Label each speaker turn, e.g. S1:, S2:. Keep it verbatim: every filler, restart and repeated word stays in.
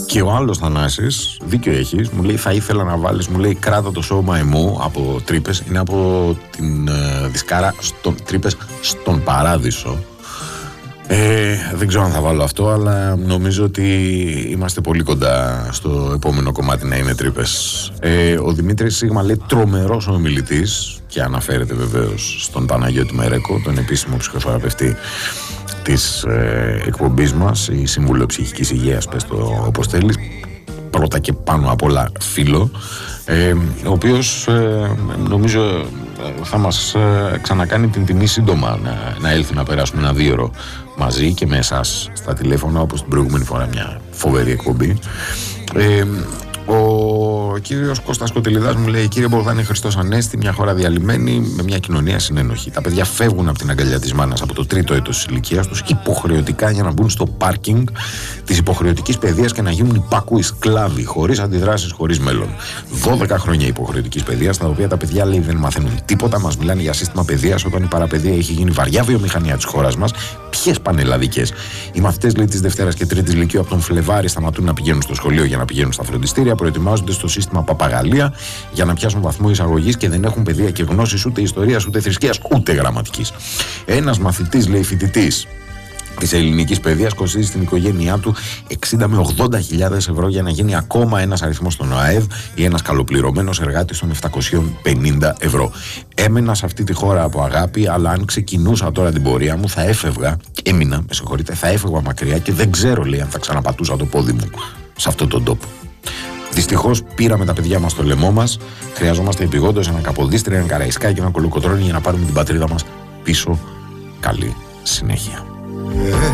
S1: Και ο άλλος Θανάσης, δίκιο έχεις, μου λέει θα ήθελα να βάλεις, μου λέει κράτα το σώμα εμού από Τρύπες, είναι από την ε, δισκάρα στον, Τρύπες στον Παράδεισο. Ε, δεν ξέρω αν θα βάλω αυτό, αλλά νομίζω ότι είμαστε πολύ κοντά στο επόμενο κομμάτι να είναι Τρύπες. Ε, ο Δημήτρης Σίγμα λέει τρομερός ο ομιλητής και αναφέρεται βεβαίως στον Παναγιώτη Μερέκο, τον επίσημο ψυχοθεραπευτή της ε, εκπομπής μας, η Σύμβουλο Ψυχικής Υγείας, πες το όπως θέλεις, πρώτα και πάνω απ' όλα φίλο, ε, ο οποίος ε, νομίζω ε, θα μας ε, ξανακάνει την τιμή σύντομα να, να έλθει να περάσουμε ένα δίωρο μαζί και με εσάς στα τηλέφωνα, όπως την προηγούμενη φορά, μια φοβερή εκπομπή. ε, Ο κύριος Κώστας Κωτηλιδάς μου λέει: Κύριε Μπογδάνη, Χριστός Ανέστη, μια χώρα διαλυμένη με μια κοινωνία συνένοχη. Τα παιδιά φεύγουν από την αγκαλιά της μάνας από το τρίτο έτος της ηλικίας τους υποχρεωτικά για να μπουν στο πάρκινγκ της υποχρεωτικής παιδείας και να γίνουν υπάκουοι σκλάβοι, χωρίς αντιδράσεις, χωρίς μέλλον. δώδεκα χρόνια υποχρεωτικής παιδείας, τα οποία τα παιδιά λέει δεν μαθαίνουν τίποτα. Μας μιλάνε για σύστημα παιδείας όταν η παραπαιδεία έχει γίνει βαριά βιομηχανία της χώρας μας. Ποιες πανελλαδικές. Οι μαθητές λέει της Δευτέρας και Τρίτης Λυκείου από τον Φλεβάρι σταματούν να πηγαίνουν στο σχολείο για να πηγαίνουν στα φροντιστήρια. Προετοιμάζονται στο σύστημα Παπαγαλία για να πιάσουν βαθμό εισαγωγής και δεν έχουν παιδεία και γνώσεις ούτε ιστορίας, ούτε θρησκείας, ούτε γραμματικής. Ένας μαθητής, λέει, φοιτητής της ελληνικής παιδείας κοστίζει στην οικογένειά του εξήντα με ογδόντα χιλιάδες ευρώ για να γίνει ακόμα ένας αριθμός στον ΟΑΕΔ ή ένας καλοπληρωμένος εργάτης των επτακόσια πενήντα ευρώ. Έμενα σε αυτή τη χώρα από αγάπη, αλλά αν ξεκινούσα τώρα την πορεία μου θα έφευγα, έμεινα, με συγχωρείτε, θα έφευγα μακριά και δεν ξέρω, λέει, αν θα ξαναπατούσα το πόδι μου σε αυτόν τον τόπο. Δυστυχώς πήραμε τα παιδιά μας στο λαιμό μας. Χρειαζόμαστε επειγόντως ένα Καποδίστρια, ένα Καραϊσκάκι και ένα Κολοκοτρώνη για να πάρουμε την πατρίδα μας πίσω. Καλή συνέχεια.